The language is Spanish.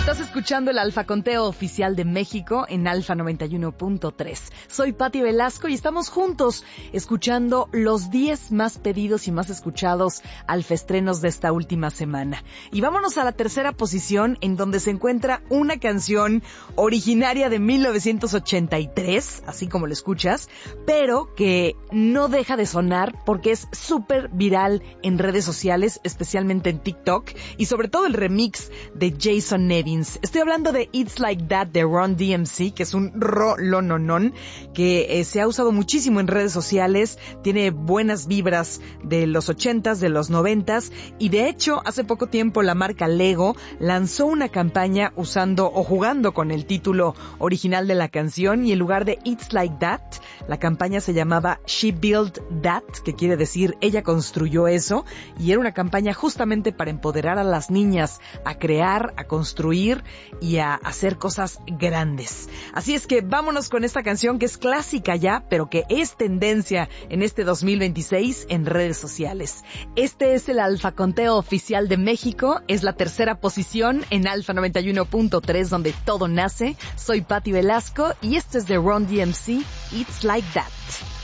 Estás escuchando el Alfa Conteo Oficial de México en Alfa 91.3. Soy Pati Velasco y estamos juntos escuchando los 10 más pedidos y más escuchados alfaestrenos de esta última semana. Y vámonos a la tercera posición, en donde se encuentra una canción originaria de 1983, así como lo escuchas, pero que no deja de sonar porque es súper viral en redes sociales, especialmente en TikTok, y sobre todo el remix de Jason Nevins. Estoy hablando de It's Like That de Run DMC, que es un rolononón que se ha usado muchísimo en redes sociales, tiene buenas vibras de los 80s, de los 90s, y de hecho hace poco tiempo la marca Lego lanzó una campaña usando o jugando con el título original de la canción, y en lugar de It's Like That, la campaña se llamaba She Built That, que quiere decir ella construyó eso, y era una campaña justamente para empoderar a las niñas a crear, a construir y a hacer cosas grandes. Así es que vámonos con esta canción que es clásica ya, pero que es tendencia en este 2026 en redes sociales. Este es el Alfa Conteo Oficial de México, es la tercera posición en Alfa 91.3, donde todo nace. Soy Pati Velasco y esto es de Run DMC, It's Like That.